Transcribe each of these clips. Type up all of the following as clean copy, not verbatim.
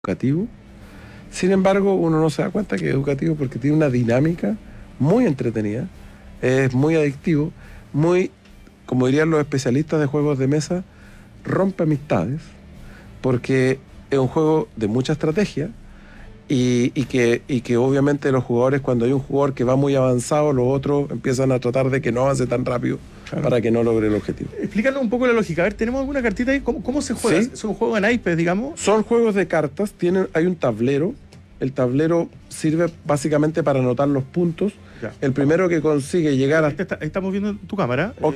educativo. Sin embargo, uno no se da cuenta que es educativo porque tiene una dinámica muy entretenida, es muy adictivo, muy, como dirían los especialistas de juegos de mesa, rompe amistades, porque es un juego de mucha estrategia y que obviamente los jugadores, cuando hay un jugador que va muy avanzado, los otros empiezan a tratar de que no avance tan rápido. Claro. Para que no logre el objetivo. Explícanos un poco la lógica. A ver, ¿tenemos alguna cartita ahí? ¿Cómo se juega? ¿Sí? ¿Es un juego de naipes, digamos? Son juegos de cartas, hay un tablero. El tablero sirve básicamente para anotar los puntos. Ya. El primero que consigue llegar a... Ahí estamos viendo tu cámara. Ok.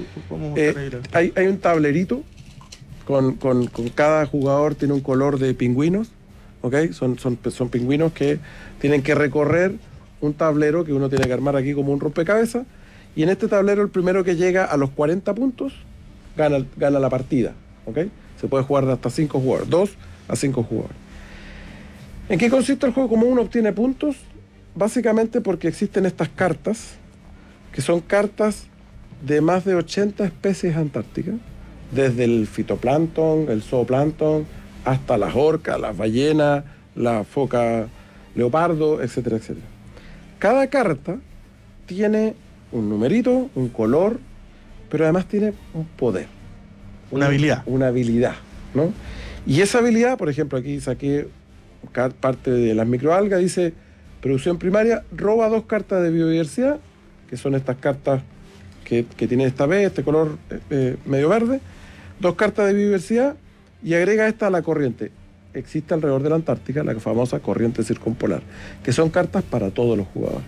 Hay un tablerito con cada jugador tiene un color de pingüinos. ¿Ok? Son pingüinos que tienen que recorrer un tablero que uno tiene que armar aquí como un rompecabezas. Y en este tablero el primero que llega a los 40 puntos gana la partida. ¿Ok? Se puede jugar de hasta 5 jugadores, 2 a 5 jugadores. ¿En qué consiste el juego? ¿Cómo uno obtiene puntos? Básicamente porque existen estas cartas, que son cartas de más de 80 especies antárticas, desde el fitoplancton, el zooplancton, hasta las orcas, las ballenas, la foca leopardo, etcétera, etcétera. Cada carta tiene un numerito, un color, pero además tiene un poder. Una habilidad. Una habilidad, ¿no? Y esa habilidad, por ejemplo, aquí saqué parte de las microalgas, dice producción primaria, roba 2 cartas de biodiversidad, que son estas cartas que tienen esta B, este color medio verde, 2 cartas de biodiversidad y agrega esta a la corriente. Existe alrededor de la Antártica la famosa corriente circumpolar, que son cartas para todos los jugadores.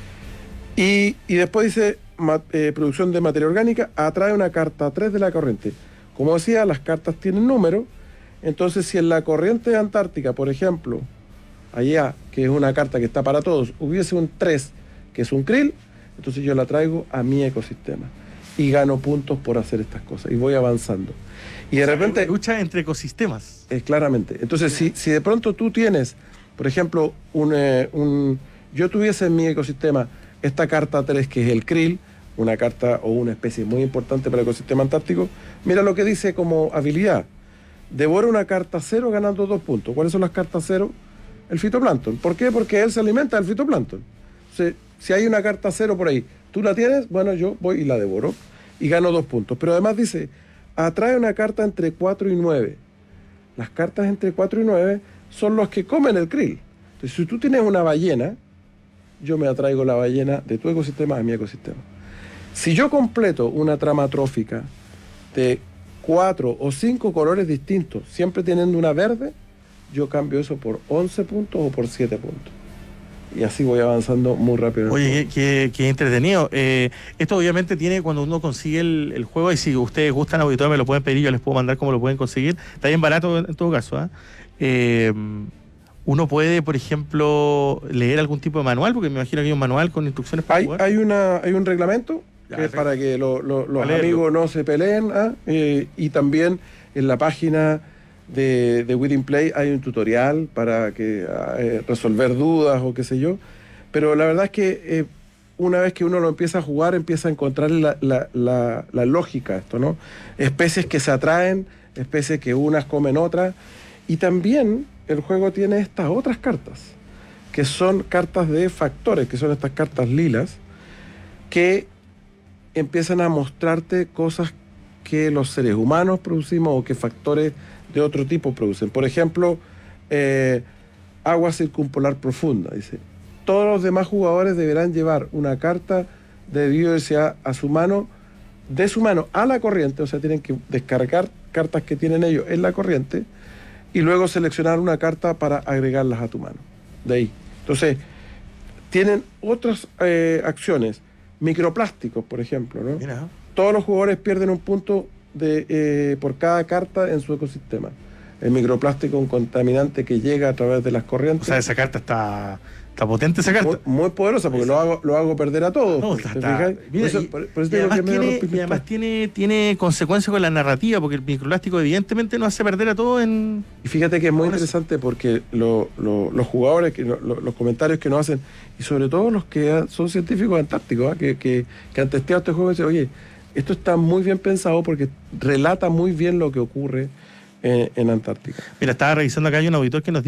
Y después dice producción de materia orgánica, atrae una carta 3 de la corriente. Como decía, las cartas tienen número. Entonces, si en la corriente antártica, por ejemplo, allá, que es una carta que está para todos, hubiese un 3, que es un krill, entonces yo la traigo a mi ecosistema y gano puntos por hacer estas cosas y voy avanzando. Y de repente... Lucha entre ecosistemas. Claramente. Entonces, si de pronto tú tienes, por ejemplo, yo tuviese en mi ecosistema esta carta 3, que es el krill, una carta o una especie muy importante para el ecosistema antártico, mira lo que dice como habilidad. Devora una carta 0 ganando 2 puntos. ¿Cuáles son las cartas 0? El fitoplancton. ¿Por qué? Porque él se alimenta del fitoplancton. Si hay una carta 0 por ahí, tú la tienes, bueno, yo voy y la devoro y gano 2 puntos. Pero además dice, atrae una carta entre 4 y 9. Las cartas entre 4 y 9 son los que comen el krill. Entonces, si tú tienes una ballena, yo me atraigo la ballena de tu ecosistema a mi ecosistema. Si yo completo una trama trófica de 4 o 5 colores distintos, siempre teniendo una verde, yo cambio eso por 11 puntos o por 7 puntos. Y así voy avanzando muy rápido. Oye, qué entretenido. Esto obviamente tiene, cuando uno consigue el juego, y si ustedes gustan, auditores, me lo pueden pedir, yo les puedo mandar cómo lo pueden conseguir. Está bien barato en todo caso. Uno puede, por ejemplo, leer algún tipo de manual, porque me imagino que hay un manual con instrucciones para jugar. Hay un reglamento que es para que los amigos no se peleen, y también en la página de Within Play hay un tutorial para resolver dudas o qué sé yo, pero la verdad es que una vez que uno lo empieza a jugar, empieza a encontrar la lógica a esto, ¿no? Especies que se atraen, especies que unas comen otras, y también el juego tiene estas otras cartas, que son cartas de factores, que son estas cartas lilas, que empiezan a mostrarte cosas que los seres humanos producimos o que factores de otro tipo producen. Por ejemplo, agua circumpolar profunda. Dice, todos los demás jugadores deberán llevar una carta de biodiversidad a su mano, de su mano a la corriente, o sea, tienen que descargar cartas que tienen ellos en la corriente y luego seleccionar una carta para agregarlas a tu mano. De ahí. Entonces, tienen otras acciones. Microplásticos, por ejemplo, ¿no? Mira. Todos los jugadores pierden un punto por cada carta en su ecosistema. El microplástico es un contaminante que llega a través de las corrientes. O sea, esa carta está potente, esa carta. Muy poderosa, porque lo hago perder a todos. No, y además tiene consecuencias con la narrativa, porque el microplástico evidentemente no hace perder a todos en... Y fíjate que es muy interesante porque los jugadores, los comentarios que nos hacen, y sobre todo los que son científicos antárticos, que han testeado este juego, dicen, oye, esto está muy bien pensado porque relata muy bien lo que ocurre, en Antártica. Mira, estaba revisando acá, hay un auditor que nos